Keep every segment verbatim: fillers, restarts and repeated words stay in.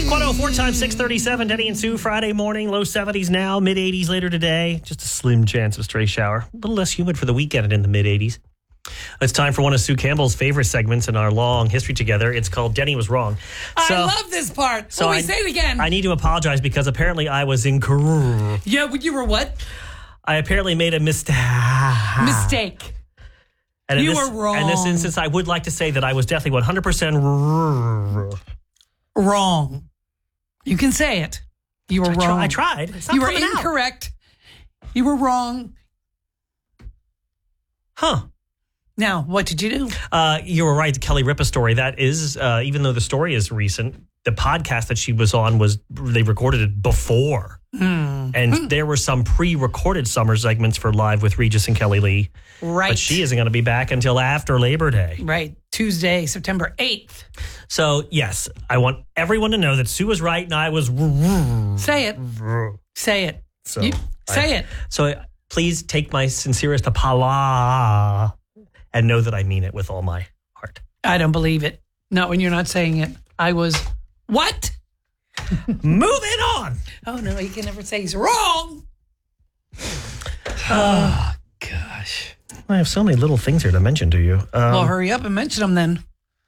Freak one oh four times six thirty-seven. Denny and Sue, Friday morning, low seventies now, mid eighties later today. Just a slim chance of a stray shower. A little less humid for the weekend and in the mid eighties. It's time for one of Sue Campbell's favorite segments in our long history together. It's called Denny Was Wrong. So, I love this part. So we say it again. I need to apologize because apparently I was incorrect. Yeah, you were what? I apparently made a mistake. Mistake. And you this, were wrong. In this instance, I would like to say that I was definitely one hundred percent wrong. You can say it. You were I wrong. I tried. It's not you were coming out. incorrect. You were wrong. Huh. Now, what did you do? Uh, you were right. The Kelly Ripa story. That is, uh, even though the story is recent, the podcast that she was on was, they recorded it before. Mm. And mm. there were some pre-recorded summer segments for Live with Regis and Kelly Lee. Right. But she isn't going to be back until after Labor Day. Right. Tuesday, September eighth. So, yes, I want everyone to know that Sue was right and I was... Say it. Say it. So you, say I, it. So please take my sincerest apology and know that I mean it with all my heart. I don't believe it. Not when you're not saying it. I was... What? Moving on. Oh, no, he can never say he's wrong. Oh, gosh. I have so many little things here to mention to you. Um, well, hurry up and mention them then.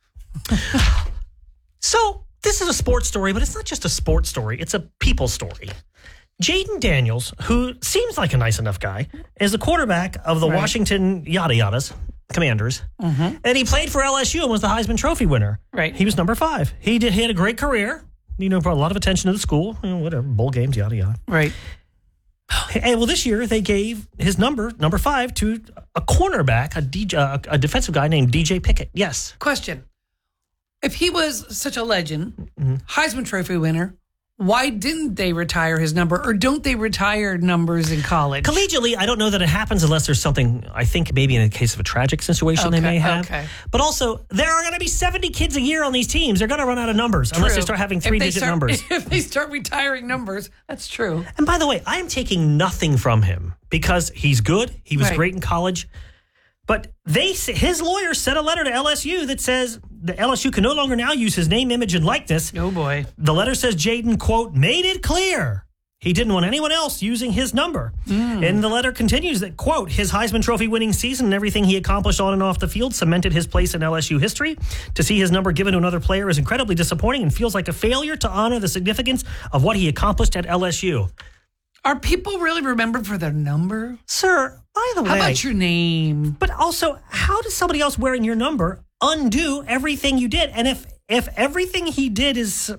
So, this is a sports story, but it's not just a sports story. It's a people story. Jaden Daniels, who seems like a nice enough guy, is the quarterback of the right. Washington Yada Yadas, Commanders. Mm-hmm. And he played for L S U and was the Heisman Trophy winner. Right. He was number five. He did. He had a great career. You know, brought a lot of attention to the school. You know, whatever, bowl games, yada, yada. Right. And well, this year they gave his number, number five, to a cornerback, a, D J, uh, a defensive guy named D J Pickett. Yes. Question. If he was such a legend, Mm-hmm. Heisman Trophy winner, why didn't they retire his number, or don't they retire numbers in college? Collegiately, I don't know that it happens unless there's something, I think maybe in the case of a tragic situation okay, they may have. Okay. But also, there are going to be seventy kids a year on these teams. They're going to run out of numbers True. unless they start having three-digit start, numbers. If they start retiring numbers, that's true. And by the way, I am taking nothing from him because he's good. He was right. great in college. But they, his lawyer sent a letter to L S U that says the L S U can no longer now use his name, image, and likeness. Oh, boy. The letter says Jaden, quote, made it clear he didn't want anyone else using his number. Mm. And the letter continues that, quote, his Heisman Trophy winning season and everything he accomplished on and off the field cemented his place in L S U history. To see his number given to another player is incredibly disappointing and feels like a failure to honor the significance of what he accomplished at L S U. Are people really remembered for their number? Sir, by the way. How about your name? But also, how does somebody else wearing your number undo everything you did? And if if everything he did is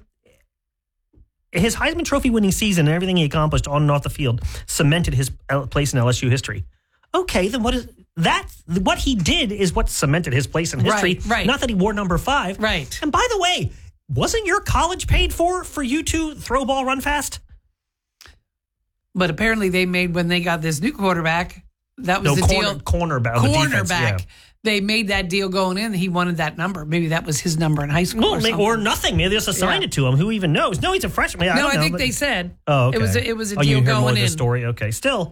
his Heisman Trophy winning season and everything he accomplished on and off the field cemented his place in L S U history. Okay, then what is that? What he did is what cemented his place in history. Right, right. Not that he wore number five. Right. And by the way, wasn't your college paid for for you to throw ball, run fast? But apparently they made, when they got this new quarterback, that was no, the corner, deal. Cornerback. Cornerback. The defense, yeah. They made that deal going in. He wanted that number. Maybe that was his number in high school Well, or may- something. or nothing. Maybe they just assigned Yeah. it to him. Who even knows? No, he's a freshman. I no, don't I know, think but- they said. Oh, okay. It was a, it was a oh, deal you heard going more in. of the story? Okay, still.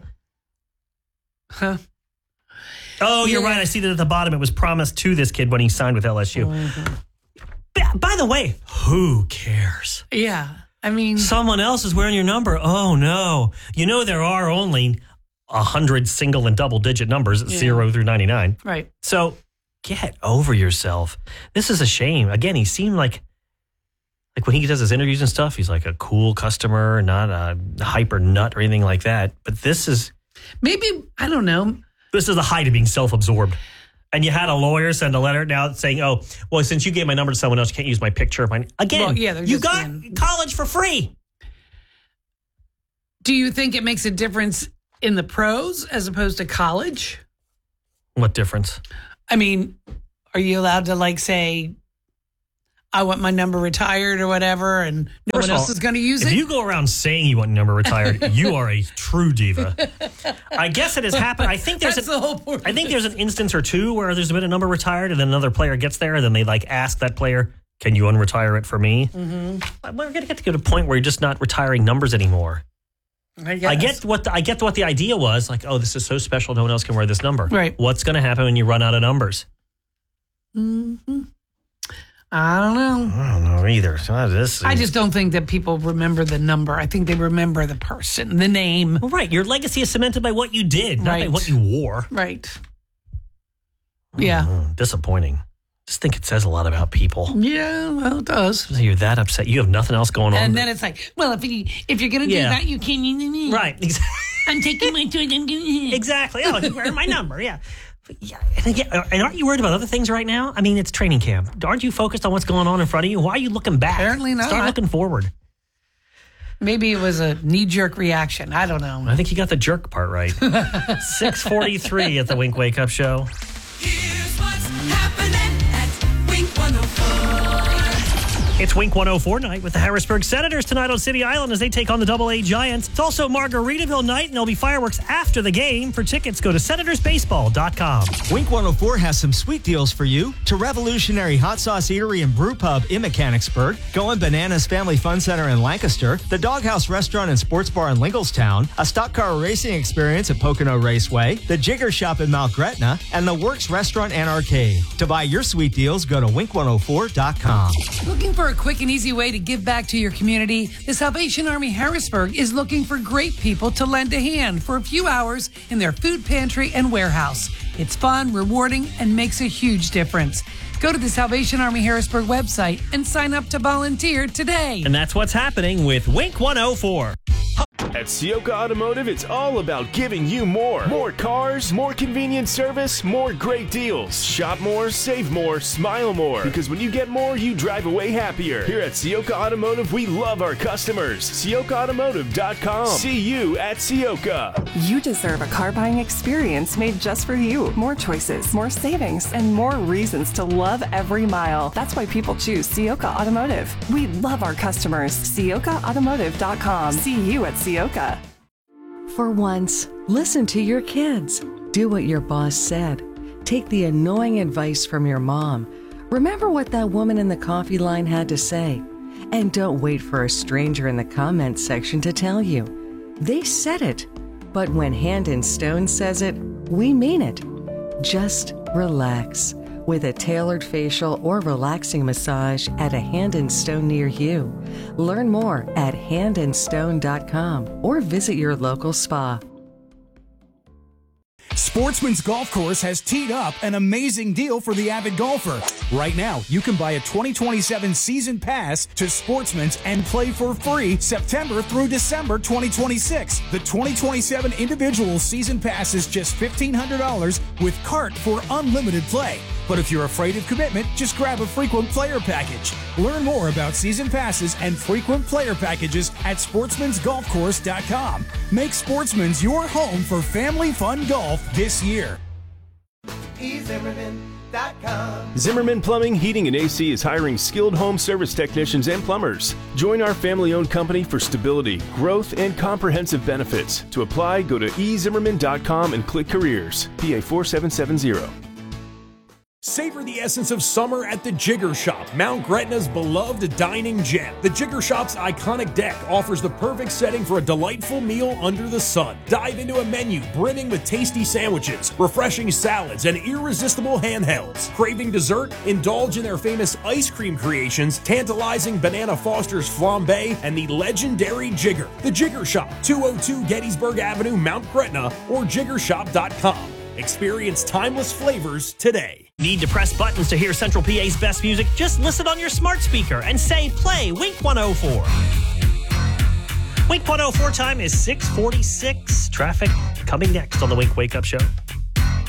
Huh. Oh, you're Yeah. right. I see that at the bottom. It was promised to this kid when he signed with L S U. Mm-hmm. By, by the way, who cares? Yeah. I mean, Someone else is wearing your number. Oh, no. You know there are only one hundred single and double digit numbers, Yeah. zero through ninety-nine. right. So get over yourself. This is a shame. Again, he seemed like, like when he does his interviews and stuff, he's like a cool customer, not a hyper nut or anything like that. But this is, Maybe, I don't know. this is the height of being self-absorbed. And you had a lawyer send a letter now saying, oh, well, since you gave my number to someone else, you can't use my picture. My Again, Well, yeah, they're you just got being- college for free. Do you think it makes a difference in the pros as opposed to college? What difference? I mean, are you allowed to, like, say, I want my number retired or whatever, and no First one of else all, is going to use if it? you go around saying you want your number retired, you are a true diva. I guess it has happened. I think there's That's a, the whole point. I think there's an instance or two where there's been a number retired and then another player gets there and then they like ask that player, can you unretire it for me? Mm-hmm. We're going to get to get to a point where you're just not retiring numbers anymore. I, guess. I get what the, I get what the idea was. Like, oh, this is so special. No one else can wear this number. Right. What's going to happen when you run out of numbers? Mm-hmm. I don't know. I don't know either. So this I just don't think that people remember the number. I think they remember the person, the name. Well, right. Your legacy is cemented by what you did, not by Right. what you wore. Right. Yeah. Oh, disappointing. Just think it says a lot about people. Yeah, well, it does. So you're that upset. You have nothing else going on. And to- then it's like, well, if you if you're gonna do Yeah. that, you can. right. Exactly. I'm taking my choice. I'm doing it. Exactly. Oh, you wear my number. Yeah. But yeah. And, again, and aren't you worried about other things right now? I mean, it's training camp. Aren't you focused on what's going on in front of you? Why are you looking back? Apparently not. Start looking forward. Maybe it was a knee jerk reaction. I don't know. I think you got the jerk part right. six forty-three at the Wink Wake Up Show. Here's what's happening at Wink one oh four. It's Wink one oh four night with the Harrisburg Senators tonight on City Island as they take on the Double A Giants. It's also Margaritaville night, and there'll be fireworks after the game. For tickets, go to senators baseball dot com. Wink one oh four has some sweet deals for you. To Revolutionary Hot Sauce Eatery and Brew Pub in Mechanicsburg, Going Bananas Family Fun Center in Lancaster, the Doghouse Restaurant and Sports Bar in Lingelstown, a stock car racing experience at Pocono Raceway, the Jigger Shop in Mount Gretna, and the Works Restaurant and Arcade. To buy your sweet deals, go to wink one oh four dot com. Looking for a quick and easy way to give back to your community? The Salvation Army Harrisburg is looking for great people to lend a hand for a few hours in their food pantry and warehouse. It's fun, rewarding, and makes a huge difference. Go to the Salvation Army Harrisburg website and sign up to volunteer today. And that's what's happening with Wink one oh four. At Sioka Automotive, it's all about giving you more. More cars, more convenient service, more great deals. Shop more, save more, smile more. Because when you get more, you drive away happier. Here at Sioka Automotive, we love our customers. Sioka Automotive dot com. See you at Sioka. You deserve a car buying experience made just for you. More choices, more savings, and more reasons to love every mile. That's why people choose Sioka Automotive. We love our customers. Sioka Automotive dot com. See you at Sioka. For once, listen to your kids. Do what your boss said. Take the annoying advice from your mom. Remember what that woman in the coffee line had to say. And don't wait for a stranger in the comments section to tell you. They said it. But when Hand and Stone says it, we mean it. Just relax with a tailored facial or relaxing massage at a Hand and Stone near you. Learn more at hand and stone dot com or visit your local spa. Sportsman's Golf Course has teed up an amazing deal for the avid golfer. Right now, you can buy a twenty twenty-seven season pass to Sportsman's and play for free September through December twenty twenty-six. The twenty twenty-seven individual season pass is just fifteen hundred dollars with cart for unlimited play. But if you're afraid of commitment, just grab a frequent player package. Learn more about season passes and frequent player packages at sportsmans golf course dot com. Make Sportsman's your home for family fun golf this year. e zimmerman dot com. Zimmerman Plumbing, Heating, and A C is hiring skilled home service technicians and plumbers. Join our family-owned company for stability, growth, and comprehensive benefits. To apply, go to e zimmerman dot com and click Careers. P A four seven seven zero. Savor the essence of summer at the Jigger Shop, Mount Gretna's beloved dining gem. The Jigger Shop's iconic deck offers the perfect setting for a delightful meal under the sun. Dive into a menu brimming with tasty sandwiches, refreshing salads, and irresistible handhelds. Craving dessert? Indulge in their famous ice cream creations, tantalizing Banana Foster's flambe, and the legendary Jigger. The Jigger Shop, two oh two Gettysburg Avenue, Mount Gretna, or jigger shop dot com. Experience timeless flavors today. Need to press buttons to hear Central P A's best music? Just listen on your smart speaker and say play Wink one oh four. Wink one oh four time is six forty-six. Traffic coming next on the Wink Wake Up Show.